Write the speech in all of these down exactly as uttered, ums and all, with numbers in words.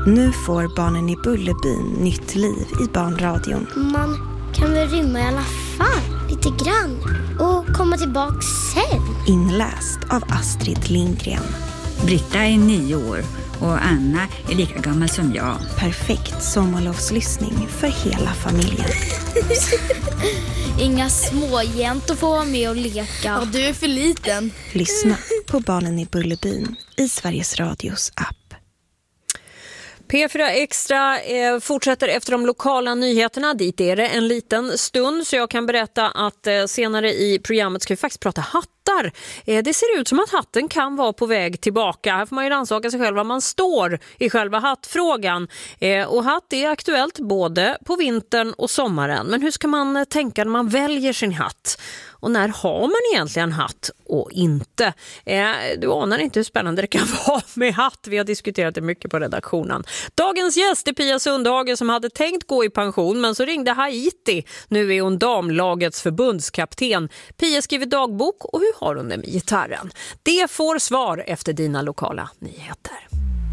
Nu får barnen i Bullerbyn nytt liv i barnradion. Man kan väl rymma i alla fall, lite grann. Och komma tillbaka sen. Inläst av Astrid Lindgren. Britta är nio år och Anna är lika gammal som jag. Perfekt sommarlovslyssning för hela familjen. Inga småjäntor får vara med och leka. Ja, du är för liten. Lyssna på Barnen i Bullerbyn i Sveriges Radios app. P fyra Extra eh, fortsätter efter de lokala nyheterna. Dit är det en liten stund, så jag kan berätta att eh, senare i programmet ska vi faktiskt prata hattar. Eh, det ser ut som att hatten kan vara på väg tillbaka. Här får man ju rannsaka sig själv var man står i själva hattfrågan. Eh, och hatt är aktuellt både på vintern och sommaren. Men hur ska man eh, tänka när man väljer sin hatt? Och när har man egentligen hatt och inte? Eh, du anar inte hur spännande det kan vara med hatt. Vi har diskuterat det mycket på redaktionen. Dagens gäst är Pia Sundhage som hade tänkt gå i pension, men så ringde Haiti. Nu är hon damlagets förbundskapten. Pia skriver dagbok, och hur har hon det med gitarren? Det får svar efter dina lokala nyheter.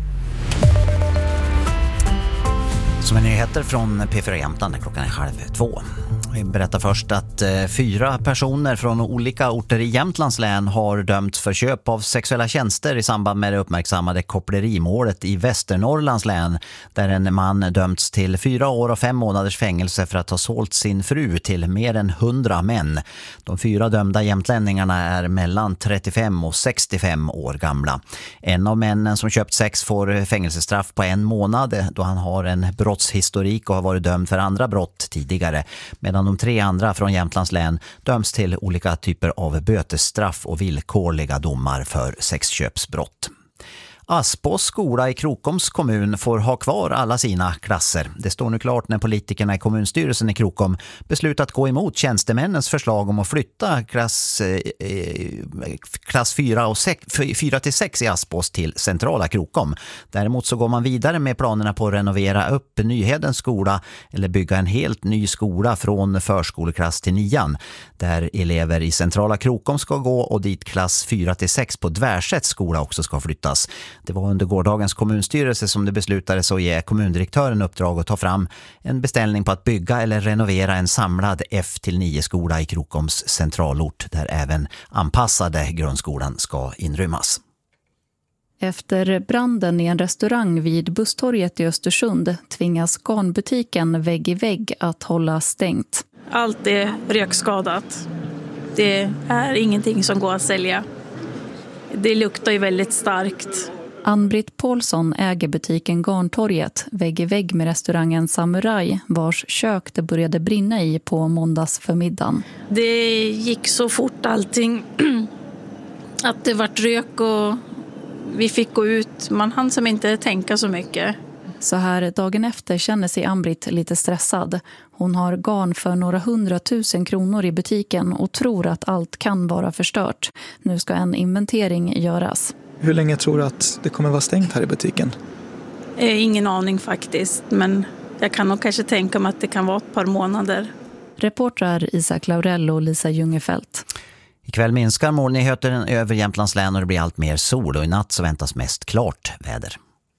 Som är nyheter från P fyra Jämtland, klockan är halv två. Vi berättar först att eh, fyra personer från olika orter i Jämtlands län har dömts för köp av sexuella tjänster i samband med det uppmärksammade kopplerimålet i Västernorrlands län, där en man dömts till fyra år och fem månaders fängelse för att ha sålt sin fru till mer än hundra män. De fyra dömda jämtlänningarna är mellan trettiofem och sextiofem år gamla. En av männen som köpt sex får fängelsestraff på en månad då han har en brottshistorik och har varit dömd för andra brott tidigare, medan de tre andra från Jämtlands län döms till olika typer av bötesstraff och villkorliga domar för sexköpsbrott. Aspås skola i Krokoms kommun får ha kvar alla sina klasser. Det står nu klart när politikerna i kommunstyrelsen i Krokom beslutat gå emot tjänstemännens förslag om att flytta klass, eh, klass fyra till sex i Aspås till centrala Krokom. Däremot så går man vidare med planerna på att renovera upp Nyhedens skola eller bygga en helt ny skola från förskoleklass till nian, där elever i centrala Krokom ska gå och dit klass fyra till sex på Dvärsätts skola också ska flyttas. Det var under gårdagens kommunstyrelse som det beslutades att ge kommundirektören uppdrag att ta fram en beställning på att bygga eller renovera en samlad F till nio skola i Krokoms centralort, där även anpassade grundskolan ska inrymmas. Efter branden i en restaurang vid Busstorget i Östersund tvingas garnbutiken vägg i vägg att hålla stängt. Allt är rökskadat. Det är ingenting som går att sälja. Det luktar ju väldigt starkt. Ann-Britt Paulsson äger butiken Garntorget vägg i vägg med restaurangen Samurai, vars kök det började brinna i på måndags förmiddagen. Det gick så fort allting att det vart rök och vi fick gå ut. Man hann som inte tänka så mycket. Så här dagen efter känner sig Ann-Britt lite stressad. Hon har garn för några hundratusen kronor i butiken och tror att allt kan vara förstört. Nu ska en inventering göras. Hur länge tror du att det kommer vara stängt här i butiken? Ingen aning faktiskt, men jag kan nog kanske tänka mig att det kan vara ett par månader. Reportrar Isak Laurell och Lisa Ljungefelt. Ikväll minskar molnigheten över Jämtlands län och det blir allt mer sol, och i natt så väntas mest klart väder.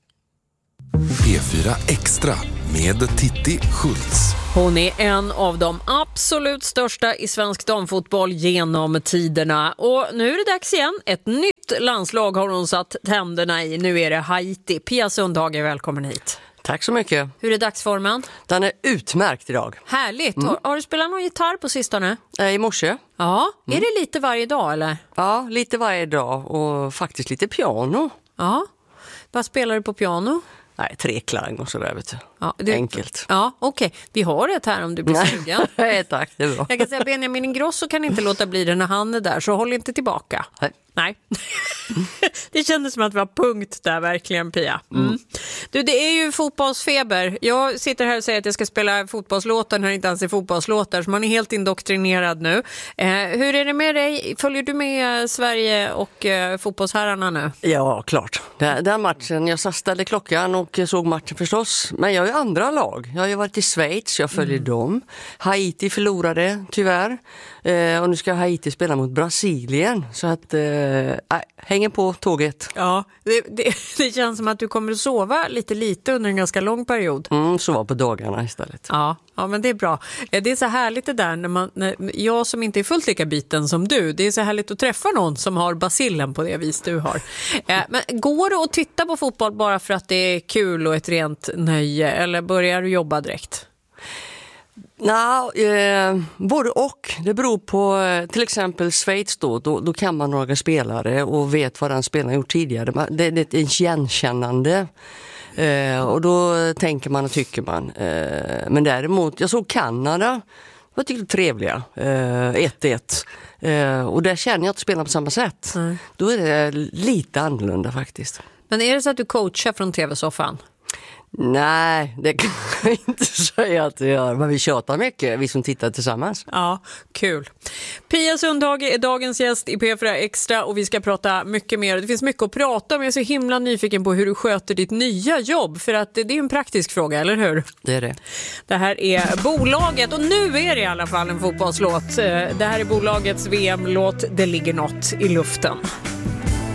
P fyra Extra med Titti Schultz. Hon är en av de absolut största i svensk damfotboll genom tiderna. Och nu är det dags igen. Ett nytt landslag har hon satt tänderna i. Nu är det Haiti. Pia Sundhage, välkommen hit. Tack så mycket. Hur är dagsformen? Den är utmärkt idag. Härligt. Mm. Har, har du spelat någon gitarr på sistone? Äh, I morse. Ja, mm. Är det lite varje dag eller? Ja, lite varje dag och faktiskt lite piano. Ja, vad spelar du på piano? Nej, tre klang och sådär, vet du. Ja, det, enkelt. Ja, okej. Okay. Vi har ett här om du blir sugen. Nej, tack, det är bra. Jag kan säga Benjamin Ingrosso kan inte låta bli det när han är där, så håll inte tillbaka. Nej. Nej. Det kändes som att det var punkt där verkligen, Pia. Mm. Mm. Du, det är ju fotbollsfeber. Jag sitter här och säger att jag ska spela fotbollslåtar när det inte ens är fotbollslåtar, så man är helt indoktrinerad nu. Eh, hur är det med dig? Följer du med Sverige och eh, fotbollsherrarna nu? Ja, klart. Den, den matchen, jag ställde klockan och såg matchen förstås. Men jag är andra lag. Jag har ju varit i Schweiz, jag följer mm. dem. Haiti förlorade tyvärr. Eh, och nu ska Haiti spela mot Brasilien. Så att... Eh, eh, hänger på tåget. Ja, det, det, det känns som att du kommer att sova lite lite under en ganska lång period. Mm, sova på dagarna istället. Ja, ja, men det är bra. Det är så härligt det där när man, när jag som inte är fullt lika biten som du, det är så härligt att träffa någon som har bacillen på det vis du har. Men går det att titta på fotboll bara för att det är kul och ett rent nöje, eller börjar du jobba direkt? Nej, eh, både och. Det beror på eh, till exempel Schweiz då, då, då kan man några spelare och vet vad den spelaren gjort tidigare. Det, det är ett igenkännande eh, och då tänker man och tycker man. Eh, men däremot, jag såg Kanada, var tyckte trevliga, eh, ett ett. Eh, och där känner jag att spelar på samma sätt. Mm. Då är det lite annorlunda faktiskt. Men är det så att du coachar från tv-soffan? Nej, det kan jag inte säga att vi gör. Men vi tjatar mycket, vi som tittar tillsammans. Ja, kul. Pia Sundhage är dagens gäst i P fyra Extra och vi ska prata mycket mer. Det finns mycket att prata om. Jag är så himla nyfiken på hur du sköter ditt nya jobb. För att det är en praktisk fråga, eller hur? Det är det. Det här är Bolaget och nu är det i alla fall en fotbollslåt. Det här är Bolagets V M-låt Det ligger något i luften.